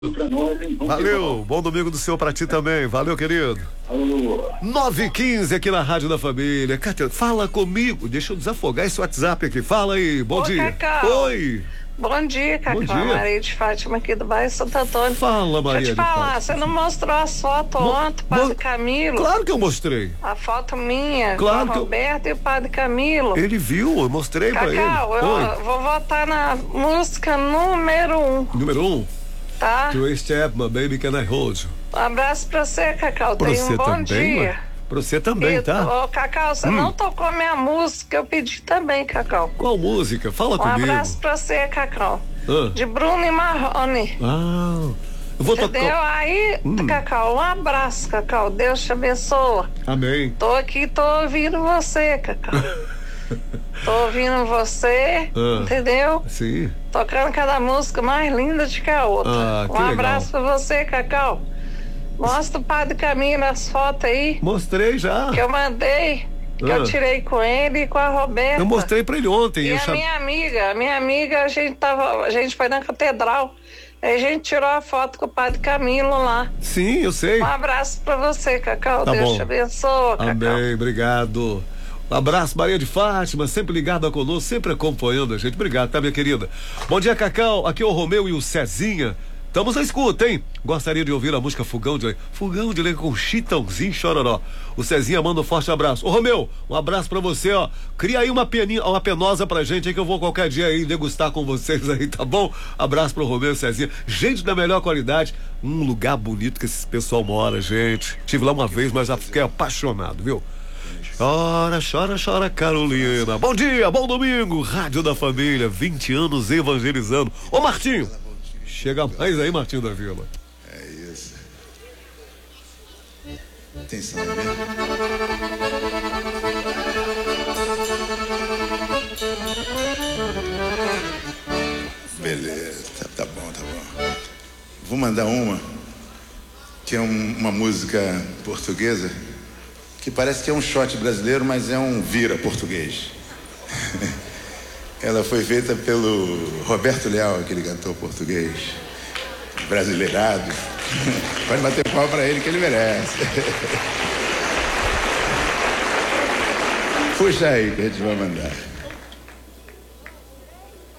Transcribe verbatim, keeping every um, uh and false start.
Valeu, bom domingo do senhor pra ti também, valeu, querido. nove e quinze aqui na Rádio da Família. Cátia, fala comigo, deixa eu desafogar esse WhatsApp aqui, fala aí, bom Ô, dia. Cacau. Oi. Bom dia, Cacau. Bom dia. Maria de Fátima aqui do bairro Santo Antônio. Fala, Maria Deixa eu te de falar, Fátima. você não mostrou as fotos Mo- ontem, Padre mo- Camilo? Claro que eu mostrei. A foto minha, Claro com que o eu- Roberto e o Padre Camilo. Ele viu, eu mostrei pra ele. Cacau, eu Oi. vou votar na música número um, Número um, tá? Twist Up, My Baby Can I Hold You. Um abraço pra você, Cacau. Pra Tenha você um bom também, dia. mano. Pra você também, E, tá? Ô, Cacau, você Hum. não tocou minha música, eu pedi também, Cacau. Qual música? Fala Um comigo. abraço pra você, Cacau. Ah. De Bruno e Marrone. Ah, eu vou Entendeu? tocar. Aí, Hum. Cacau, um abraço, Cacau. Deus te abençoa. Amém. Tô aqui, tô ouvindo você, Cacau. Tô ouvindo você, Ah. entendeu? Sim. Tocando cada música mais linda de que a outra. Ah, que um legal. abraço pra você, Cacau. Mostra o Padre Camilo as fotos aí Mostrei já. que eu mandei, que Ah. eu tirei com ele e com a Roberta. Eu mostrei pra ele ontem. E eu a cham- minha amiga, a minha amiga, a gente tava, a gente foi na catedral, aí a gente tirou a foto com o Padre Camilo lá. Sim, eu sei. Um abraço pra você, Cacau. Tá Deus bom. te abençoe, Cacau. Amém, obrigado. Um abraço, Maria de Fátima, sempre ligada conosco, sempre acompanhando a gente. Obrigado, tá, minha querida? Bom dia, Cacau. Aqui é o Romeu e o Cezinha. Estamos à escuta, hein? Gostaria de ouvir a música Fogão de Lenha. Fogão de Lenha com Chitãozinho Chororó. O Cezinha manda um forte abraço. Ô, Romeu, um abraço pra você, ó. Cria aí uma peninha, uma penosa pra gente aí que eu vou qualquer dia aí degustar com vocês aí, tá bom? Abraço pro Romeu e Cezinha. Gente da melhor qualidade. Um lugar bonito que esse pessoal mora, gente. Estive lá uma vez, mas já fiquei apaixonado, viu? Chora, chora, chora, Carolina. Bom dia, bom domingo. Rádio da Família, vinte anos evangelizando. Ô, Martinho, chega mais aí, Martinho da Vila. É isso. Atenção, né? Beleza, tá, tá bom, tá bom. Vou mandar uma, que é um- uma música portuguesa, que parece que é um shot brasileiro, mas é um vira português. Ela foi feita pelo Roberto Leal, aquele cantor português, brasileirado. Pode bater pau pra ele que ele merece. Puxa aí que a gente vai mandar.